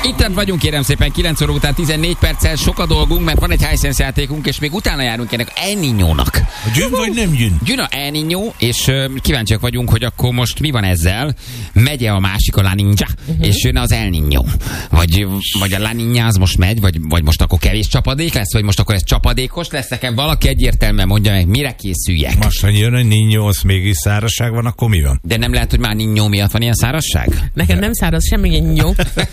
Itt vagyunk, kérem szépen, 9 óra után 14 perccel, sok a dolgunk, mert van egy Hisense játékunk, és még utána járunk ennek El Niñónak. Gyűn vagy nem gyűn? Gyűn a El Niñó, és kíváncsiak vagyunk, hogy akkor most mi van ezzel. Megye a másik, a La Niña, és jön az El Niñó. Vagy a La Niña az most megy, vagy most akkor kevés csapadék lesz, vagy most akkor ez csapadékos lesz? Nekem valaki egyértelműen mondja meg, mire készüljek. Most, ha jön a Niñó, az mégis szárazság van, akkor mi van? De nem lehet, hogy már Niñó miatt van ilyen szárazság? Nekem nem száraz semmi Niñó.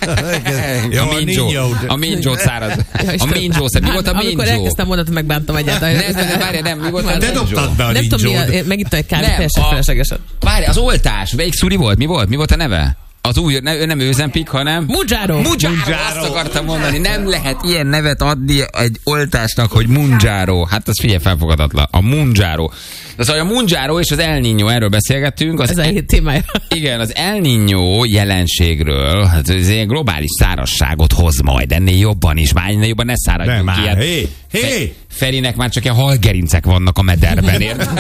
A Minjót száraz. A Minjó, mi volt a Minjó? Amikor elkezdtem mondatot, megbántam egyáltalán. Várj, nem, mi volt a Te dobtad be a Nem tudom, megittem egy kávét teljesen feleslegesen. Várj, az oltás, melyik szuri volt? Mi volt a neve? Az új, nem Özempik, hanem... Munjaro. Azt akartam mondani. Nem lehet ilyen nevet adni egy oltásnak, hogy Munjaro. Hát az figyelj, felfogadatlan. A Munjaro. Szóval a Munjaro és az El Niño, erről beszélgettünk. Ez a hét témája. Igen, az El Niño jelenségről, hát ez egy globális szárazságot hoz majd. Ennél jobban is. Már ennél jobban ne száradjunk ki. Hát Ferinek már csak ilyen halgerincek vannak a mederben, érted?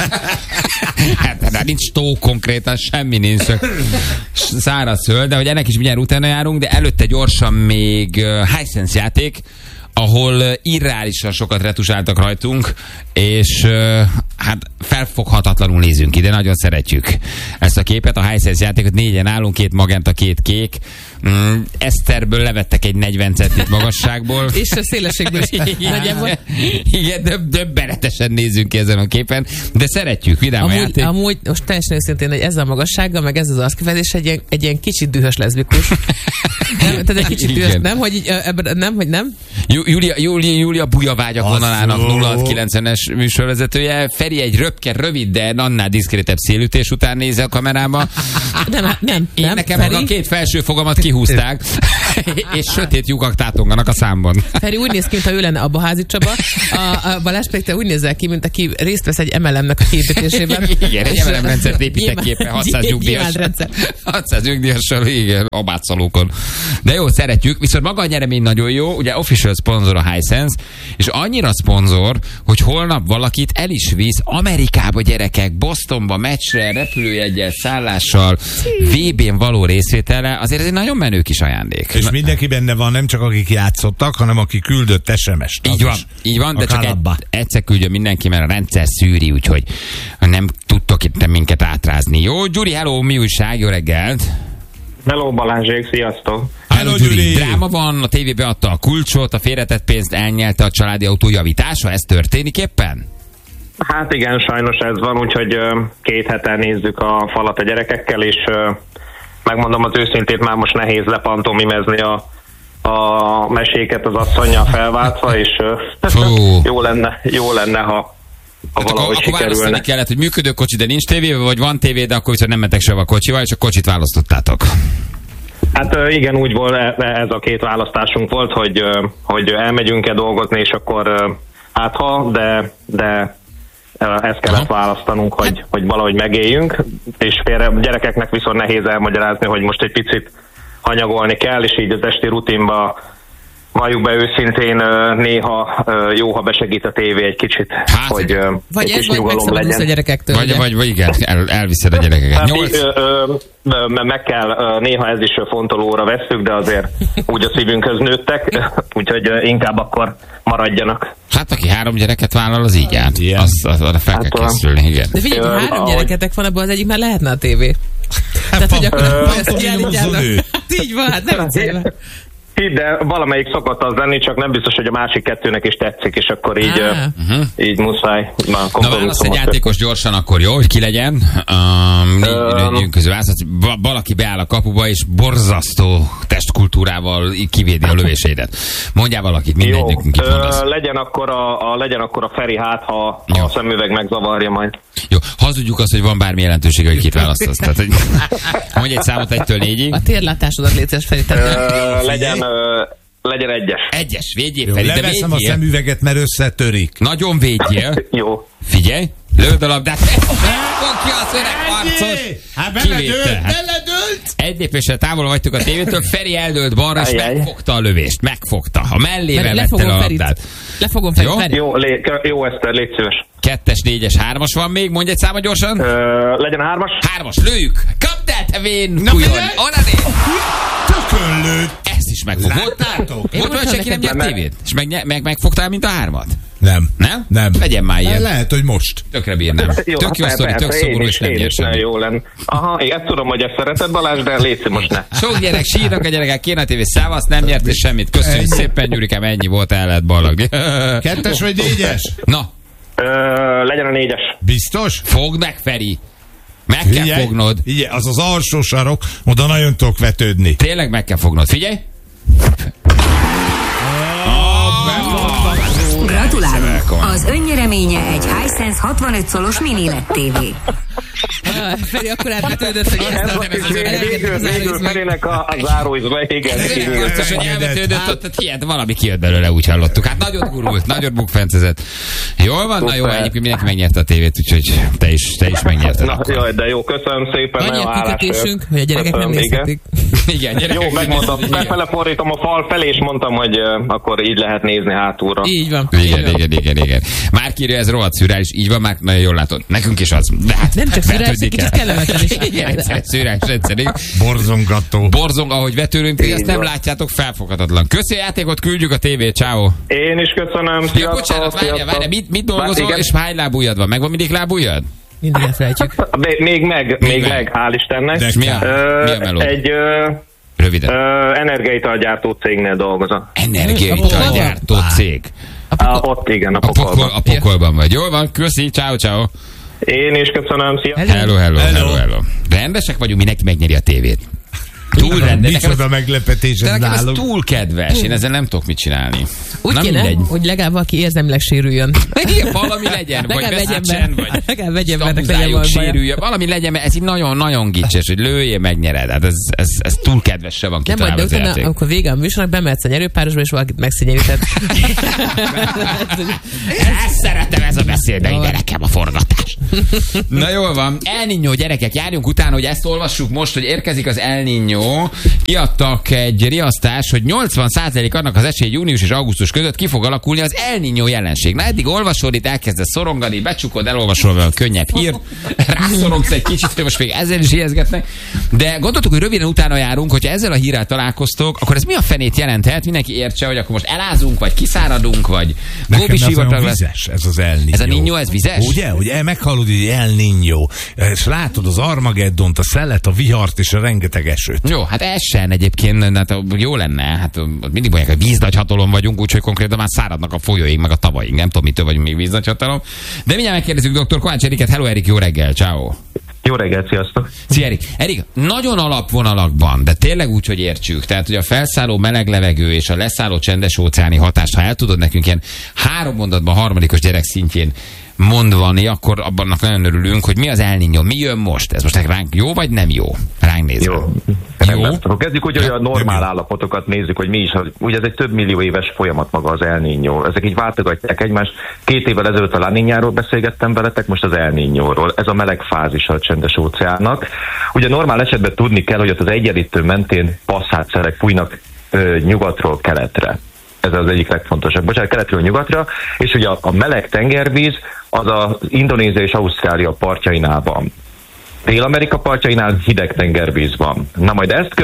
Hát nincs tó konkrétan, semmi nincs, csak száraz föld, de hogy ennek is mindjárt utána járunk, de előtte gyorsan még Hisense játék, ahol irreálisan sokat retusáltak rajtunk, és hát felfoghatatlanul nézünk ide, nagyon szeretjük ezt a képet, a Hisense játékot, 4-en állunk, 2 magenta, 2 kék, Eszterből levettek egy 40 centit magasságból. És a szélességből is nagyjából. Igen, döbbenetesen nézünk ki ezen a képen, de szeretjük, vidám a játék. Amúgy most teljesen őszintén, hogy ez a magassággal, meg ez az arckifejezés egy ilyen kicsit dühös leszbikus. Nem, tehát egy kicsit dühös, nem, hogy így, nem, hogy nem? Júlia Bujavágyak vonalának 0690-es műsorvezetője. Feri egy rövid, de annál diszkrétebb szélütés után néz a kamerába. Nem. Nekem Feri... a 2 felső fogamat kihúzták, és sötét lyukak tátonganak a számban. Feri úgy néz ki, mintha ő lenne Abba Házi Csaba. A Balázs pedig te úgy nézel ki, mint aki részt vesz egy MLM-nek a kiépítésében. Igen, egy MLM rendszert építek képen 600 nyugdíjas. 600 nyugdíjassal, igen, abátszalókon. De jó, szeretjük, viszont maga a nyeremény nagyon jó, ugye official szponzor a Hisense, és annyira szponzor, hogy holnap valakit el is visz Amerikába, gyerekek, Bostonba, meccsre, repülőjeggyel, szállással, VB-n való részvétele, azért ez egy nagyon menő kis ajándék. És mindenki benne van, nem csak akik játszottak, hanem aki küldött SMS-t. Így van, de csak egyszer küldjön mindenki, mert a rendszer szűri, úgyhogy nem tudtok itt minket átrázni. Jó, Gyuri, hello, mi újság, jó reggelt! Hello Balázsék, sziasztok! Hello Gyuri! Dráma van, a tévébe adta a kulcsot, a félretett pénzt elnyelte a családi autó javítása, ez történik éppen? Hát igen, sajnos ez van, úgyhogy 2 hete nézzük a falat a gyerekekkel, és megmondom az őszintét, már most nehéz lepantomimezni a meséket az asszonnyal felváltva, és jó lenne, ha valahogy akkor választani sikerülne. kellett, hogy működő kocsi, de nincs tévé, vagy van tévé, de akkor viszont nem mentek sehova a kocsival, és a kocsit választottátok. Hát igen, úgy volt, ez a 2 választásunk volt, hogy elmegyünk-e dolgozni, és akkor de ezt kellett választanunk, hogy valahogy megéljünk, és a gyerekeknek viszont nehéz elmagyarázni, hogy most egy picit hanyagolni kell, és így az esti rutinba valljuk be őszintén, néha jó, ha besegít a tévé egy kicsit, hogy vagy egy kis nyugalom legyen. A gyerekektől. Vagy igen, elviszed a gyerekeket. Hát, meg kell, néha ez is fontolóra vesszük, de azért úgy a szívünkhöz nőttek, úgyhogy inkább akkor maradjanak. Hát aki 3 gyereket vállal, az így áll. Azt fel kell készülni, igen. De figyelj, ha 3 gyereketek van, abban az egyik már lehetne a tévé. Tehát, hogy akkor ezt kiállítjátok. Így van, hát nem célva. De valamelyik szokott az lenni, csak nem biztos, hogy a másik 2-nek is tetszik, és akkor így muszáj. Na válasz egy játékos gyorsan akkor, jó, hogy ki legyen. Valaki beáll a kapuba, és borzasztó testkultúrával kivédi a lövéseidet. Mondjál valakit, mindegyikünk kit mondasz. Legyen akkor a Feri, hát ha a szemüveg megzavarja majd. Jó, hazudjuk azt, hogy van bármi jelentősége, hogy kit választasz. Tehát, hogy mondj egy számot 1-től 4-ig. A térlátásodat létezés Feri. Legyen 1-es. 1-es, védjél Feri, de leveszem a szemüveget, mert összetörik. Nagyon védjél. Jó. Figyelj, lőd a labdát. Fogd ki az öreg harcos. Hát beledőlt. Egy lépéssel távol vagytok a tévétől, Feri eldőlt balra, és megfogta a lövést. Megfogta. A mellével vette a labdát. Lefogom Ferit. Jó, Eszter, légy szíves. 2-es, 4-es, 3-as van még, mondj egy számot gyorsan. Legyen a 3-as. 3-as, lőjük. Kapd el, te vén, kujon. Onadé. Tökön lőtt. Ezt is is megfogod. Volt senki nem nyert tévét? És megfogtál, mint a 3-at? Nem. Legyen már ilyen. Lehet, hogy most. Tökre bírnám. Tök jó sztori, tök szomorú, és nem nyer semmi. Jó lenne. Aha, én ezt tudom, hogy ezt szereted, Balázs, de légy most ne. Sok gyerek sírnak a gyerekek, kéne a tévé, szávasz, nem nyert és semmit. Köszönjük szépen, Gyurikám, ennyi volt, el lehet ballagni. 2-es vagy 4-es? Na. Legyen a 4-es. Biztos? Fogd meg, Feri. Meg kell fognod. Igen, az az alsó sarok, oda nagyon tudok vetődni. Tényleg meg kell fognod. Figyelj! Gratulálunk! Az önnyereménye egy Hisense 65 szolos mini LED TV. Feri, akkor átvetődött, hogy végül Ferinek a záróizba, igen. Hogy elvetődött, ott hihet, valami kijött belőle, úgy hallottuk. Hát nagyot gurult, nagyot bukfencezett. Jól van? Na jó, egyébként mindenki megnyerte a tévét, úgyhogy te is megnyerted. Na jaj, de jó, köszönöm szépen. Annyi a kikötésünk, hogy a gyerekek nem nézhetik. Igen, gyerekek. Jó, megmondtam, befele fordítom a fal felé, és mondtam, hogy akkor így lehet nézni hátulra. Így van. Igen. Már kírja, ez rohadt szürális, így van, már nagyon jól látod. Nekünk is az. De hát nem csak szürális, kicsit kellemetlen is. Igen, szürális rendszerű. Borzongató. Borzong, ahogy vetőrünk, ti ezt nem látjátok, felfoghatatlan. Köszi a játékot, küldjük a tévét, ciao. Én is köszönöm. Ja, bocsánat, várjál, mit dolgozol, és hány lábujjad van? Megvan mindig lábujjad? Mindig elfelejtjük. Még meg, hál' Istennek. Mi a meló? Egy röviden. Energiaitalgyártó cégnél dolgozom. Energiaitalgyártó cég. Ott igen, a Pokolban. A Pokolban vagy. Jól van, köszi, ciao. Én is köszönöm, szia. Hello. Rendesek vagyunk, mindenki megnyeri a tévét. Túl rendes. Micsoda meglepetés ez nálunk. Ez túl kedves, én ezzel nem tudok mit csinálni. Úgy kéne, hogy legalább valaki érzelmileg sérüljön. Igen, valami legyen, vagy veszítsen, vagy embernek sérüljön. Valami legyen, mert ez így nagyon-nagyon gicses, hogy lőjél, megnyered. Hát ez túl kedves se van kitalálva az játék. Nem, amikor vége a műsornak bemehetsz a nyerőpárosba, és valakit megszényelíted. Ezt szeretem, ez a beszéd, ide nekem a forgatás. Na jól van, El Niño, gyerekek, járjunk utána, hogy ezt olvassuk most, hogy érkezik az El Niño. Kiadtak egy riasztást, hogy 80% annak az esély június és augusztus között ki fog alakulni az El Niño jelenség. Na eddig olvasod, itt elkezdesz szorongani, becsukod, elolvasol valami könnyebb hír, rászorongsz egy kicsit, hogy most még ezzel is ijeszgetnek. De gondoltuk, hogy röviden utána járunk, hogyha ezzel a hírrel találkoztok, akkor ez mi a fenét jelenthet? Mindenki értse, hogy akkor most elázunk, vagy kiszáradunk, vagy góbi sivatag lesz. Vizes, ez az El Niño. Ez a Niño, ez vizes? Ugye, hogy meghallod, hogy El Niño, és látod az Armageddont, a szelet, a vihart és a rengeteg esőt. Jó, hát essen egyébként, hát jó lenne, hát mindig mondják, hogy víznagyhatalom vagyunk, úgyhogy konkrétan már száradnak a folyóink, meg a tavaink, nem tudom, mitől vagyunk még víznagyhatalom. De mindjárt megkérdezzük dr. Kovács Eriket. Hello Erik, jó reggel, ciao. Jó reggel, sziasztok. Szia Erik. Erik, nagyon alapvonalakban, de tényleg úgy, hogy értsük, tehát hogy a felszálló meleg levegő és a leszálló csendes óceáni hatást, ha el tudod nekünk ilyen 3 mondatban harmadikos gyerek szintjén mondani, akkor abban nagyon örülünk, hogy mi az El Niño, mi jön most? Ez most ránk jó, vagy nem jó? Ránk nézve. Jó. Akkor kezdjük úgy, hogy a normál állapotokat nézzük, hogy mi is. Ugye ez egy több millió éves folyamat maga az El Niño. Ezek így váltogatják egymást. 2 évvel ezelőtt a La Niñáról beszélgettem veletek, most az El Niñóról. Ez a meleg fázisa a csendes óceánnak. Ugye normál esetben tudni kell, hogy ott az egyenlítő mentén passzátszerek fújnak nyugatról keletre. Ez az egyik legfontosabb. Bocsánat, keletről nyugatra, és ugye a meleg tengervíz az az Indonézia és Ausztrália partjainál van. Dél-Amerika partjainál hideg tengervíz van. Na majd ezt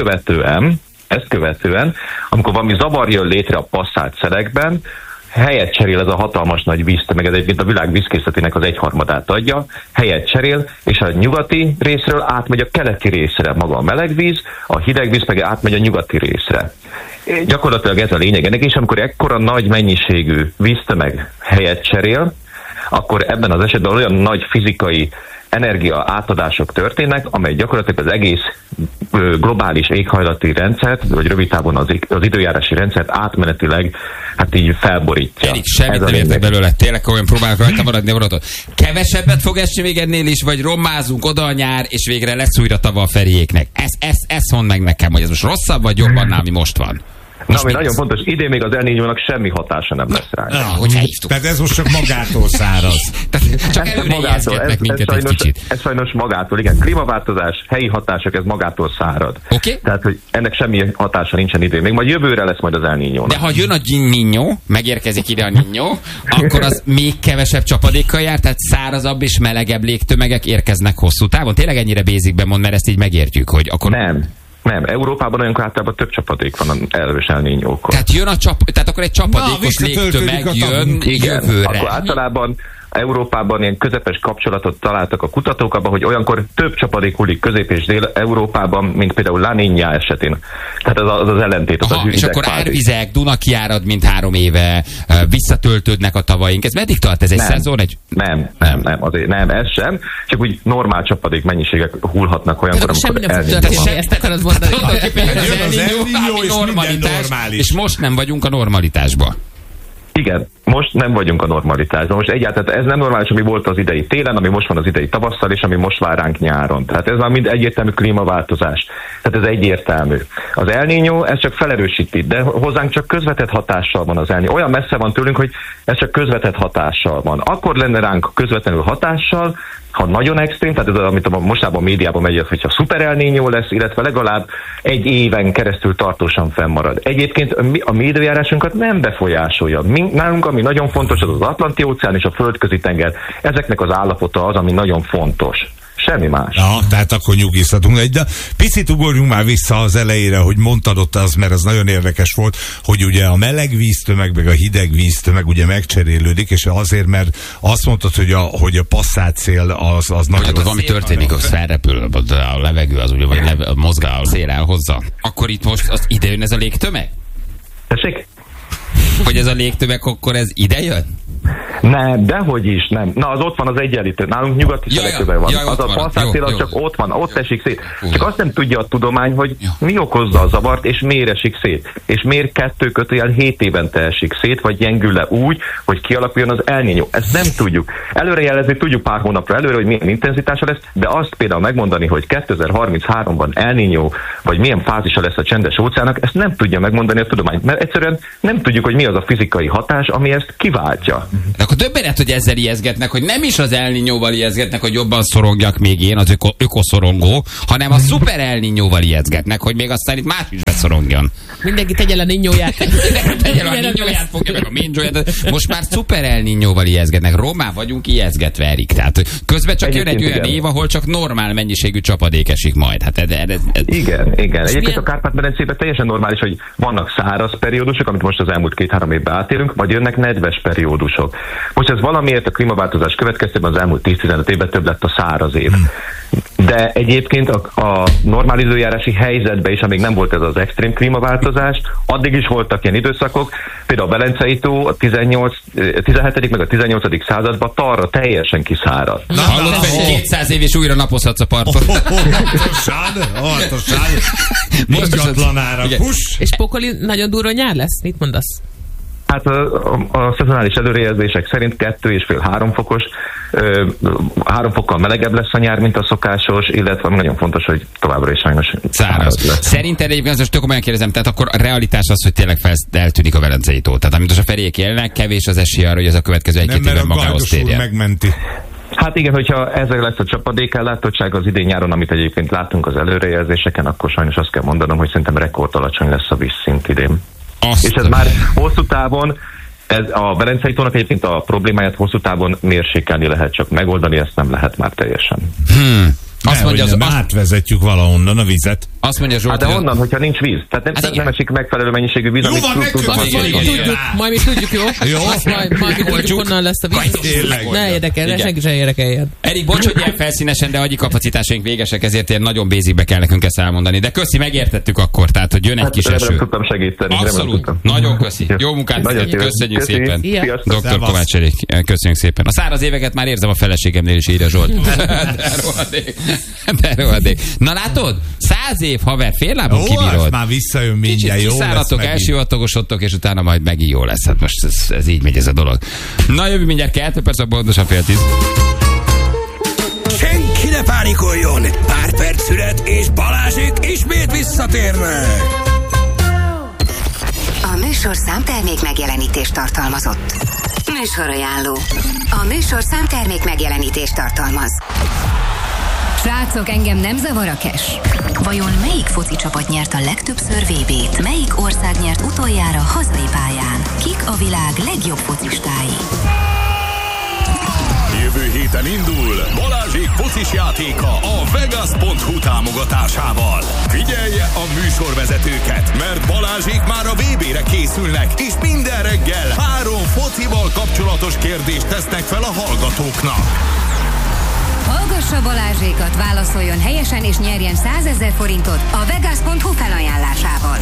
követően, amikor valami zavar jön létre a passzált szelekben, helyet cserél ez a hatalmas nagy víztömeg, ez egyébként a világ vízkészletének az 1/3 adja, helyet cserél, és a nyugati részről átmegy a keleti részre maga a meleg víz, a hideg víz meg átmegy a nyugati részre. Gyakorlatilag ez a lényeg ennek, és amikor ekkora nagy mennyiségű víztömeg helyet cserél, akkor ebben az esetben olyan nagy fizikai energia átadások történnek, amely gyakorlatilag az egész globális éghajlati rendszert, vagy rövid távon az időjárási rendszert átmenetileg hát így felborítja. Erik, semmit nem értek belőle, tényleg olyan próbálok rajta maradni, kevesebbet fog esni még ennél is, vagy rommázunk oda a nyár, és végre lesz újra tava a Feriéknek. Ezt mondd meg nekem, hogy ez most rosszabb, vagy jobb annál, ami most van. Na, ami nagyon fontos, idén még az El Niñónak semmi hatása nem lesz rá. Tehát ez most csak magától száraz. Csak előre ijeszgetnek minket egy kicsit. Ez sajnos magától, igen. Klímaváltozás, helyi hatások, ez magától szárad. Okay. Tehát, hogy ennek semmi hatása nincsen idén. Még majd jövőre lesz majd az El Niñónak. De ha jön a Niño, megérkezik ide a Niño, akkor az még kevesebb csapadékkal jár, tehát szárazabb és melegebb légtömegek érkeznek hosszú távon. Tényleg ennyire basicben mond, mert ezt így megértjük, hogy akkor... Nem, Európában olyankor általában több csapadék van erős El Niñókor. Tehát jön tehát akkor egy csapadékos légtömeg jön jövőre. Akkor általában Európában ilyen közepes kapcsolatot találtak a kutatók abban, hogy olyankor több csapadék hullik Közép- és Dél-Európában, mint például La Niña esetén. Tehát az ellentét. Aha, és akkor árvizek, Duna kiárad, mint 3 éve, visszatöltődnek a tavaink. Ez meddig tart? Ez egy szezon? Nem, ez sem. Csak úgy normál csapadék mennyiségek hullhatnak olyankor, amikor El Niño van. Ezt akarod mondani. Az El Niño normalitás, és most nem vagyunk a normalitásban. Igen, most nem vagyunk a normalitásban. Most egyáltalán ez nem normális, ami volt az idei télen, ami most van az idei tavasszal, és ami most vár ránk nyáron. Tehát ez már mind egyértelmű klímaváltozás. Tehát ez egyértelmű. Az El Niño, ez csak felerősíti, de hozzánk csak közvetett hatással van az El Niño. Olyan messze van tőlünk, hogy ez csak közvetett hatással van. Akkor lenne ránk közvetlenül hatással, ha nagyon extrém, tehát ez az, amit mostában a médiában megy, hogyha szuper El Niño lesz, illetve legalább 1 éven keresztül tartósan fennmarad. Egyébként a mi időjárásunkat nem befolyásolja. Nálunk, ami nagyon fontos, az az Atlanti-óceán és a Földközi tenger. Ezeknek az állapota az, ami nagyon fontos. Semmi más. Tehát akkor nyugizhatunk. De picit ugorjunk már vissza az elejére, hogy mondtad ott az, mert az nagyon érdekes volt, hogy ugye a meleg víztömeg, meg a hideg víztömeg ugye megcserélődik, és azért, mert azt mondtad, hogy a passzát szél az nagyon... Hát valami történik, az felrepül, a levegő az ugye, vagy mozgál, a szél elhozza. Akkor itt most az ide jön ez a légtömeg? Tessék? Hogy ez a légtömeg, akkor ez ide jön? Nem, dehogy is, nem. Na, az ott van az egyenlítő. Nálunk nyugati szelekőben van. Az a passzátszél, az csak ott van, ott esik szét. Csak azt nem tudja a tudomány, hogy mi okozza a zavart, és miért esik szét. És miért 2-7 évente esik szét, vagy gyengül le úgy, hogy kialakuljon az El Niño. Ezt nem tudjuk. Előrejelezni tudjuk pár hónapra előre, hogy milyen intenzitása lesz, de azt például megmondani, hogy 2033-ban El Niño, vagy milyen fázisa lesz a csendes óceánnak, ezt nem tudja megmondani a tudomány. Mert egyszerűen nem tudjuk, hogy mi az a fizikai hatás, ami ezt kiváltja. De akkor döbbenet, hogy ezzel ijeszgetnek, hogy nem is az El Niñóval ijeszgetnek, hogy jobban szorongjak még én, az ökoszorongó, hanem a szuper El Niñóval ijeszgetnek, hogy még aztán itt más is beszorongjon. Mindenki tegye le Niñóját. Tegye le a Niñóját, fogja meg a Minjóját. Most már szuper El Niñóval ijeszgetnek. Rommá vagyunk ijeszgetve, Erik. Tehát közben csak jön egy olyan év, ahol csak normál mennyiségű csapadék esik majd. Hát Igen. Egyébként a Kárpát-medencében teljesen normális, hogy vannak száraz periódusok, amit most az elmúlt 2-3 évben átélünk, majd jönnek nedves periódusok. Most ez valamiért a klímaváltozás következtében az elmúlt 10-15 évben több lett a száraz év. De egyébként a normál időjárási helyzetben is, amíg nem volt ez az extrém klímaváltozás, addig is voltak ilyen időszakok, például a Velencei tó a 17. meg a 18. században talra teljesen kiszáradt. Hallod, Feri, 200 év és újra napozhatsz a parton. Óvatosan. Ingatlanára. És pokoli nagyon durva nyár lesz? Mit mondasz? Hát a szezonális előrejelzések szerint 2,5-3 fokos, 3 fokkal melegebb lesz a nyár, mint a szokásos, illetve nagyon fontos, hogy továbbra is sajnos száraz lesz. Szerinted egyébként most tök komolyan kérdezem, tehát akkor a realitás az, hogy tényleg eltűnik a Velencei tó. Tehát amit most a Feriék élnek, kevés az esély arra, hogy ez a következő 1-2 évben magához térjen. Megmenti. Hát igen, hogyha ezzel lesz a csapadékellátottság az idén nyáron, amit egyébként látunk az előrejelzéseken, akkor sajnos azt kell mondanom, hogy szerintem rekord alacsony lesz a vízszint idén. És ez már hosszú távon, ez a Velencei tónak egyébként a problémáját hosszú távon mérsékelni lehet, csak megoldani ezt nem lehet már teljesen. Azt mondja, átvezetjük valahonnan a vizet. Azt mondja Zsolt, de honnan, hogyha nincs víz? Tehát nem esik megfelelő mennyiségű víz, amit majd mi tudjuk, jó? Majd mi tudjuk, honnan lesz a víz. Ne érdekel, senki sem érdekeljen. Erik, bocs, hogy ilyen felszínesen, de agyi kapacitásaink végesek, ezért ilyen nagyon basicbe kell nekünk ezt elmondani. De köszi, megértettük akkor, tehát, hogy jön egy kis eső. Tudtam segíteni. Abszolút. Nagyon köszi. Jó munkát, köszönjük szépen. Dr. Kovács Erik, köszönjük szépen. A száraz éveket már érzem a feleségemnél is, írja Zsolt. De rohadék. Na látod? 100 év, haver, féllábon kibírod. Már visszajön mindjárt, jó lesz. Elsivatagosodtok, és utána majd megint jó lesz. Hát most ez így megy ez a dolog. Na, jövő mindjárt 2 perc, pontosan 9:30. Senki ne pánikoljon! Pár perc szület, és Balázsék ismét visszatérnek! A műsor számtermék megjelenítést tartalmazott. Műsorajánló. A műsor számtermék megjelenítést tartalmaz. Srácok, engem nem zavar a cash. Vajon melyik foci csapat nyert a legtöbbször VB-t? Melyik ország nyert utoljára hazai pályán? Kik a világ legjobb focistái? Jövő jövő héten indul Balázsék focis játéka a Vegas.hu támogatásával. Figyelje a műsorvezetőket, mert Balázsék már a VB-re készülnek, és minden reggel 3 focival kapcsolatos kérdést tesznek fel a hallgatóknak. Hallgassa Balázsékat, válaszoljon helyesen és nyerjen 100 000 forintot a Vegas.hu felajánlásával.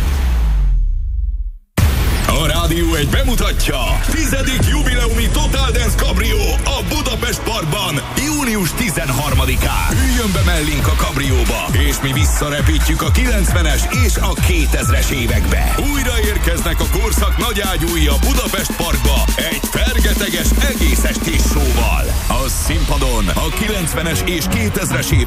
A Rádió 1 bemutatja 10. jubileumi Total Dance Cabrio a Budapest Parkban június 13-án. Üljön be mellénk a kabrióba, és mi visszarepítjük a 90-es és a 2000-es évekbe. Újra érkeznek a korszak nagyágyúi a Budapest Parkba egy fergeteges egész estés showval. A színpadon a 90-es és 2000-es évek